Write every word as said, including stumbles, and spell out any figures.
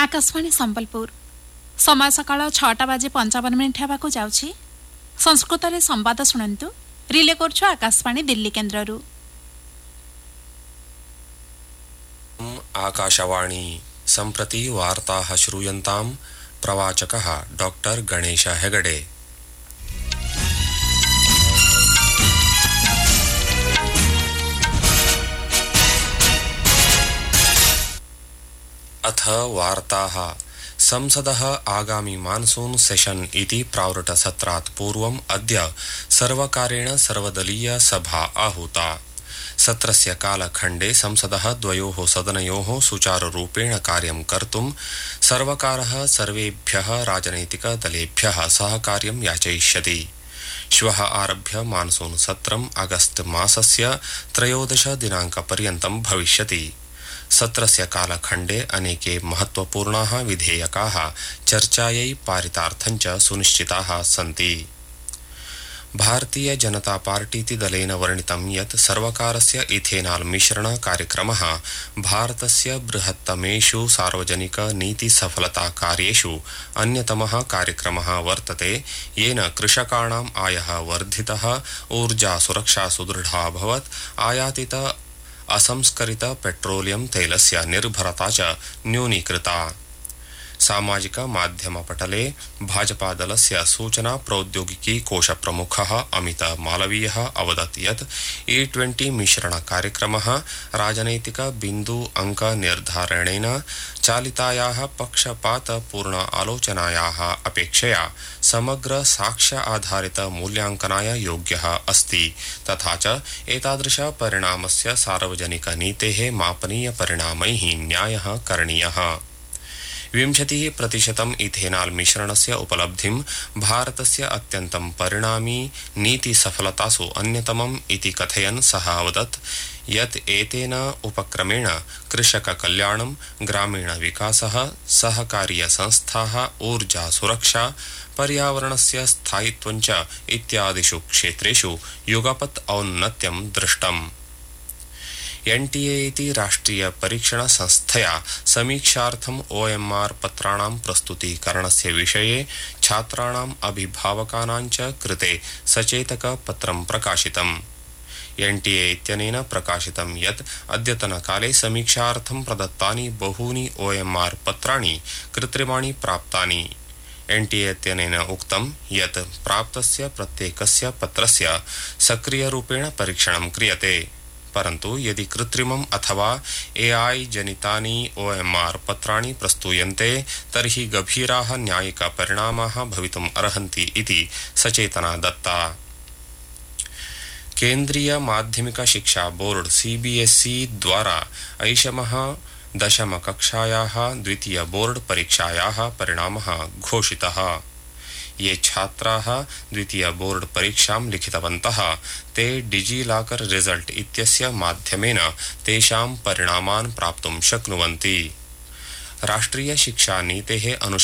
आकाशवाणी संबलपुर समय सकाळ छटा बाजे पंचावन मिनिट हेबाकु जाउछि। संस्कृत रे संवाद शुणंतु। रिले करछु आकाशवाणी दिल्ली केन्द्ररू। आकाशवाणी सम्प्रति वार्ताः श्रूयन्ताम्। प्रवाचकः डॉक्टर गणेश हेगडे। अथ वार्ताः। संसदः आगामि मानसून सेशन इति प्रावृत सत्रात् पूर्वम् अद्य सर्वकारेण सर्वदलीय सभा आहूता। सत्रस्य कालखण्डे संसदः द्वयोः सदनयोः सुचारुरूपेण कार्यं कर्तुं सर्वकारः सर्वेभ्यः राजनैतिकदलेभ्यः सहकार्यं याचयिष्यति। श्वः आरभ्य मानसून सत्रम् अगस्त मासस्य त्रयोदश दिनाङ्कपर्यन्तं भविष्यति। सत्रस्य कालखण्डे अनेके महत्वपूर्णाः विधेयकाः चर्चायै पारितार्थञ्च सुनिश्चिताः सन्ति। भारतीय जनता पार्टीति दलेन वर्णितं यत् सर्वकारस्य इथेनाल मिश्रण कार्यक्रमः भारतस्य बृहत्तमेषु सार्वजनिक नीति सफलता कार्येषु अन्यतमः कार्यक्रमः वर्तते, येन कृषकाणाम् आयः वर्धितः, ऊर्जा सुरक्षा सुदृढा अभवत्, आयातित असंस्करित पेट्रोलियम तैलस्य निर्भरता च न्यूनीकृता। सामाजिक माध्यम पटले भाजपा दलस्य सूचना प्रौद्योगिकी कोश प्रमुखः अमित मालवीयः अवदत् यत् ई ट्वेंटी मिश्रण कार्यक्रमः राजनैतिक बिंदु अंक निर्धारणेन चालितायाः पक्षपातपूर्ण आलोचनायाः अपेक्षया समग्र साक्ष्य आधारित मूल्यांकनाय योग्यः अस्ति, तथा च एतादृश परिणामस्य सार्वजनिक नीतेः मापनीय परिणामैः न्यायः करणीयः। विंशतिः प्रतिशतम् इथेनाल मिश्रणस्य उपलब्धिं भारतस्य अत्यन्तं परिणामी नीति सफलतासु अन्यतमम् इति कथयन् सः अवदत् यत् एतेन उपक्रमेण कृषक कल्याणं, ग्रामीण विकासः, सहकारीय संस्थाः, ऊर्जा सुरक्षा, पर्यावरणस्य स्थायित्वं च इत्यादिषु क्षेत्रेषु युगपत् औन्नत्यं दृष्टम्। एनटीए इति राष्ट्रिय परीक्षण संस्थया समीक्षार्थम् ओएमआर पत्राणां प्रस्तुतीकरणस्य विषये छात्राणाम् अभिभावकानां च कृते सचेतक पत्रं प्रकाशितम्। एनटीए इत्यनेन प्रकाशितं यत् अद्यतनकाले समीक्षार्थं प्रदत्तानि बहूनि ओएमआर पत्राणि कृत्रिमाणि प्राप्तानि। एनटीए इत्यनेन उक्तं यत् प्राप्तस्य प्रत्येकस्य पत्रस्य सक्रियरूपेण परीक्षणं क्रियते, परन्तु यदि कृत्रिमम् अथवा एआई जनितानि ओएमआर पत्राणि प्रस्तूयन्ते तर्हि गभीराः न्यायिक परिणामाः भवितुम् अर्हन्ति इति सचेतना दत्ता। केन्द्रीय माध्यमिक शिक्षा बोर्ड सीबीएसई द्वारा ऐषमः दशम कक्षायाः द्वितीय बोर्ड परीक्षायाः परिणामः घोषितः। ये छात्राः द्वितीय बोर्ड परीक्षां लिखितवन्तः ते डिजिलॉकर रिजल्ट इत्यस्य माध्यमेन तेषां परिणामान् प्राप्तुं शक्नुवन्ति। राष्ट्रिय शिक्षा नीतेः अनुसारं